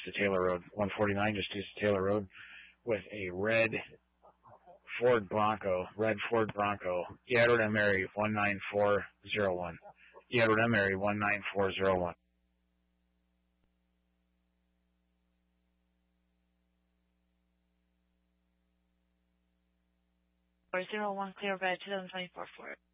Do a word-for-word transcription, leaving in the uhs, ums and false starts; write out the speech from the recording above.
of Taylor Road. one forty-nine just east of Taylor Road with a red Ford Bronco, red Ford Bronco, Edward Emery one nine four zero one. Edward Emery one nine four zero one. four zero one clear by two thousand twenty-four Ford.